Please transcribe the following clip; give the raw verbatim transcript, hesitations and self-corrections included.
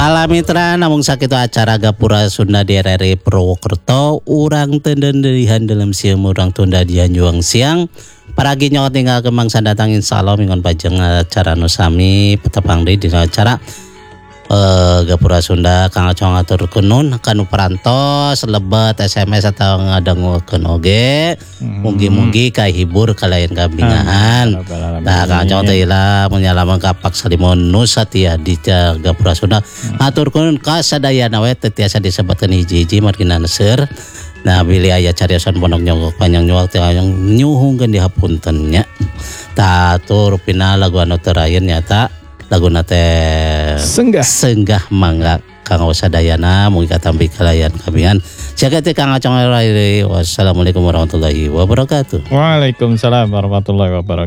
Palamitra namung sakitu acara Gapura Sunda di R R I Purwokerto urang tendenderihan dalam siang urang tunda dian juang siang paragi nyawa tinggal kemang datang insyaallah mingon pajeng acara nusami petepang di dina acara eh, Gapura Sunda kang acong atur kunun kanu perantos lebet S M S atau ngadangukeun oge mugi-mugi kahibur kalayan kabingahan. Nah kang acong teh ilah menyalaman kapak salimon nu satia di Gapura Sunda atur kunun kasadayana we teu tiasa disebutkeun hiji-hiji margina neuser. Nah bilih aya cariosan pondok nyogok panjang nyuwak teh nyuhungkeun dihapunten nya. Tah atur pina lagu anu terakhir nyata laguna teh senggah senggah mangga kanggo sadayana mugi katampi kalayan kabingan jaga teh kang acong. Wassalamualaikum warahmatullahi wabarakatuh. Waalaikumsalam warahmatullahi wabarakatuh.